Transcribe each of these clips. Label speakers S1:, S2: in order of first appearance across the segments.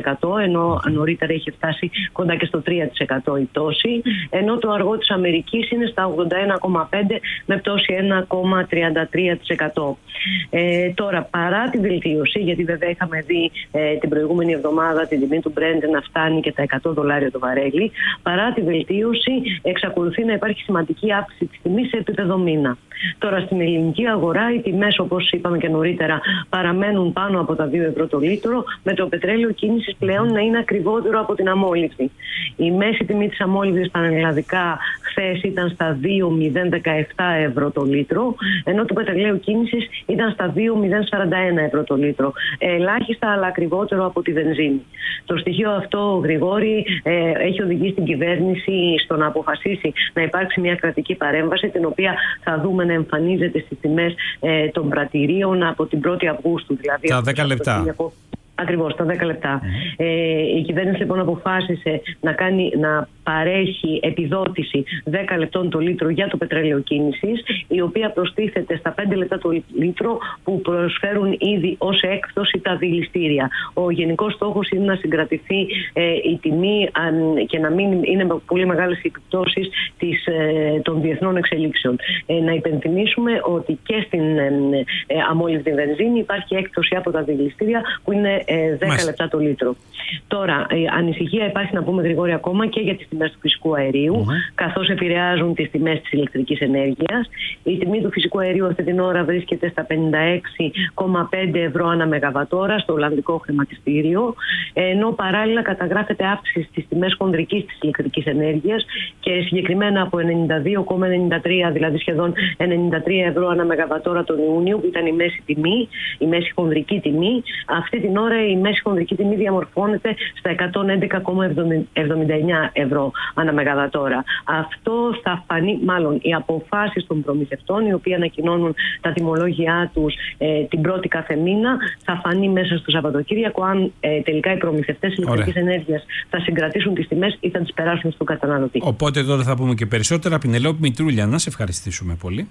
S1: 2%, ενώ νωρίτερα είχε φτάσει κοντά και στο 3% η πτώση, ενώ το αργό της Αμερικής είναι στα 81,5 με πτώση 1,33%. Τώρα, παρά τη βελτίωση, γιατί βέβαια είχαμε δει την προηγούμενη εβδομάδα την τιμή του Brent να φτάνει και τα $100 το βαρέλι, παρά τη βελτίωση εξακολουθεί να υπάρχει σημαντική αύξηση της τιμής σε επίπεδο μήνα. Τώρα, στην ελληνική αγορά οι τιμές, όπως είπαμε και νωρίτερα, παραμένουν πάνω από τα 2 ευρώ το λίτρο, με το πετρέλαιο κίνησης πλέον να είναι ακριβότερο από την αμόλυβδη. Η μέση τιμή της αμόλυβδης πανελλαδικά χθες ήταν στα 2,017 ευρώ το λίτρο, ενώ το πετρελαίου κίνησης ήταν στα 2,041 ευρώ το λίτρο. Ελάχιστα, αλλά ακριβότερο από τη βενζίνη. Το στοιχείο αυτό, Γρηγόρη, έχει οδηγήσει την κυβέρνηση στο να αποφασίσει να υπάρξει μια κρατική παρέμβαση, την οποία θα δούμε να εμφανίζεται στις τιμές των πρατηρίων από την 1η Αυγούστου. Δηλαδή
S2: τα 10 λεπτά.
S1: Ακριβώς, τα 10 λεπτά. Η κυβέρνηση λοιπόν αποφάσισε να παρέχει επιδότηση 10 λεπτών το λίτρο για το πετρέλαιο κίνησης, η οποία προστίθεται στα 5 λεπτά το λίτρο που προσφέρουν ήδη ως έκπτωση τα δηληστήρια. Ο γενικός στόχος είναι να συγκρατηθεί η τιμή και να μην είναι πολύ μεγάλες οι επιπτώσεις των διεθνών εξελίξεων. Να υπενθυμίσουμε ότι και στην αμόλυβδη βενζίνη υπάρχει έκπτωση από τα δηληστήρια που είναι 10 λεπτά το λίτρο. Τώρα, ανησυχία υπάρχει, να πούμε, Γρηγόρη, ακόμα και για τις τιμές του φυσικού αερίου, καθώς επηρεάζουν τις τιμές της ηλεκτρικής ενέργειας. Η τιμή του φυσικού αερίου αυτή την ώρα βρίσκεται στα 56,5 ευρώ ανά μεγαβατόρα στο Ολλανδικό χρηματιστήριο, ενώ παράλληλα καταγράφεται αύξηση στις τιμές χονδρικής της ηλεκτρικής ενέργειας και συγκεκριμένα από 92,93, δηλαδή σχεδόν 93 ευρώ ανά μεγαβατόρα τον Ιούνιο, που ήταν η μέση τιμή, η μέση χονδρική τιμή. Αυτή την ώρα η μέση χονδρική τιμή διαμορφώνεται στα 111,79 ευρώ ανά μεγαβατόρα. Αυτό θα φανεί, μάλλον οι αποφάσεις των προμηθευτών, οι οποίοι ανακοινώνουν τα τιμολόγια τους την πρώτη κάθε μήνα, θα φανεί μέσα στο Σαββατοκύριακο αν τελικά οι προμηθευτές ηλεκτρικής ενέργειας θα συγκρατήσουν τις τιμές ή θα τις περάσουν στον καταναλωτή.
S2: Οπότε εδώ θα πούμε και περισσότερα. Πινελόπη Μητρούλια, να σε ευχαριστήσουμε πολύ.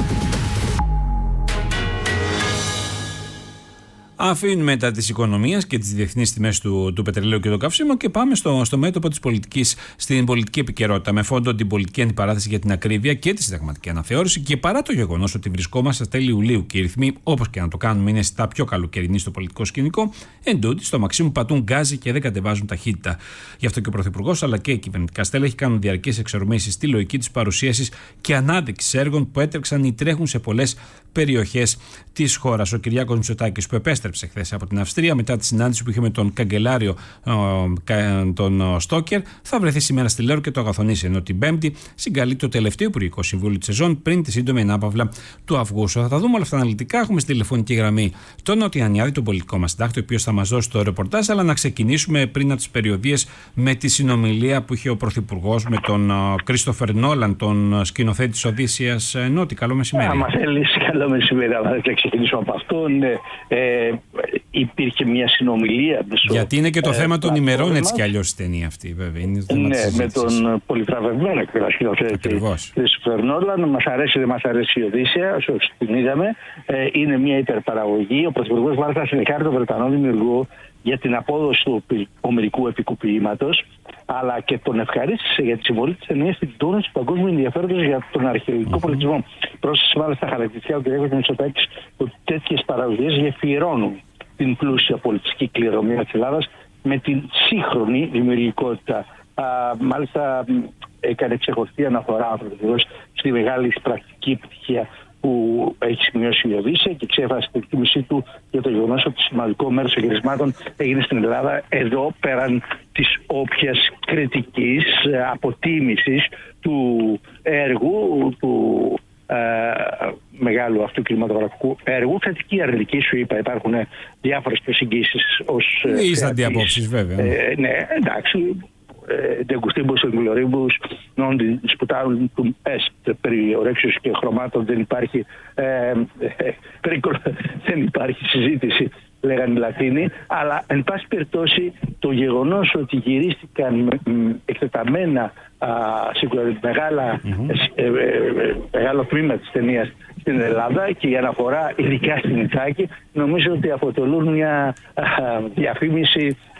S2: Αφήνουμε μετά τις οικονομίες και τις διεθνείς τιμές του πετρελαίου και του καυσίμου και πάμε στο μέτωπο της πολιτικής, στην πολιτική επικαιρότητα, με φόντο την πολιτική αντιπαράθεση για την ακρίβεια και τη συνταγματική αναθεώρηση. Και παρά το γεγονός ότι βρισκόμαστε στα τέλη Ιουλίου και οι ρυθμοί, όπως και να το κάνουμε, είναι στα πιο καλοκαιρινή στο πολιτικό σκηνικό, εντούτοι στο Μαξίμου πατούν γκάζι και δεν κατεβάζουν ταχύτητα. Γι' αυτό και ο Πρωθυπουργός αλλά και οι κυβερνητικά στέλεχη κάνουν διαρκείς εξορμήσεις στη λογική της παρουσίασης και ανάδειξης έργων που έτρεξαν ή τρέχουν σε πολλές περιοχές της χώρας. Ο Κυριάκος Μητσοτάκης, που επέστρεψε χθες από την Αυστρία μετά τη συνάντηση που είχε με τον καγκελάριο τον Στόκερ, θα βρεθεί σήμερα στη Λέρο και το αγαθονίσει. Ενώ την Πέμπτη συγκαλεί το τελευταίο Υπουργικό Συμβούλιο της σεζόν πριν τη σύντομη ανάπαυλα του Αυγούστου. Θα τα δούμε όλα αυτά αναλυτικά. Έχουμε στη τηλεφωνική γραμμή τον Νοτιανιάδη, τον πολιτικό μας συντάκτη, ο οποίος θα μας δώσει το ρεπορτάζ. Αλλά να ξεκινήσουμε πριν από τις περιοδίες με τη συνομιλία που είχε ο Πρωθυπουργός με τον Κρίστοφερ Νόλαν, τον σκηνοθέτη της Οδύσσειας Νότι. Καλό μεσημέρι.
S3: Καλό μεσημέρι. Θα ξεκινήσουμε από αυτό. Υπήρχε μια συνομιλία.
S2: Γιατί είναι και το θέμα των ημερών, έτσι κι αλλιώς η ταινία αυτή, βέβαια. Είναι
S3: με τον πολυτραβευμένο σκηνοθέτη Κρίστοφερ Νόλαν. Μας αρέσει, δεν μας αρέσει η Οδύσσεια, όσο την είδαμε. Είναι μια υπερπαραγωγή. Ο Πρωθυπουργός μάλιστα συνεχάρει τον Βρετανό δημιουργό για την απόδοση του ομερικού επικουπήματος, αλλά και τον ευχαρίστησε για τη συμβολή της ταινίας στην τόνωση του παγκόσμιου ενδιαφέροντος για τον αρχαιολογικό πολιτισμό. Πρόσθεσε μάλιστα χαρακτηριστικά ο κ. Μητσοτάκης ότι τέτοιες παραγωγές γεφυρώνουν την πλούσια πολιτιστική κληρονομιά της Ελλάδας με την σύγχρονη δημιουργικότητα. Μάλιστα έκανε ξεχωριστή αναφορά ο Πρωθυπουργός στη μεγάλη πρακτική επιτυχία που έχει σημειώσει η Οδύσσεια και εξέφρασε την εκτίμησή του για το γεγονός ότι σημαντικό μέρος των γυρισμάτων έγινε στην Ελλάδα, εδώ πέραν της όποιας κριτικής αποτίμησης του έργου, του μεγάλου αυτού κινηματογραφικού έργου. Θετική αρνητική, σου είπα, υπάρχουν διάφορες προσεγγίσεις ως
S2: Είσαι αντιαπόψεις, βέβαια.
S3: Ναι, εντάξει. De gustibus et gloribus non disputabulum est, περί ορέξεως και χρωμάτων δεν υπάρχει συζήτηση, λέγανε οι Λατίνοι, αλλά εν πάση περιπτώσει το γεγονός ότι γυρίστηκαν εκτεταμένα μεγάλο τμήμα της ταινίας στην Ελλάδα και η αναφορά ειδικά στην Ιθάκη, νομίζω ότι αποτελούν μια διαφήμιση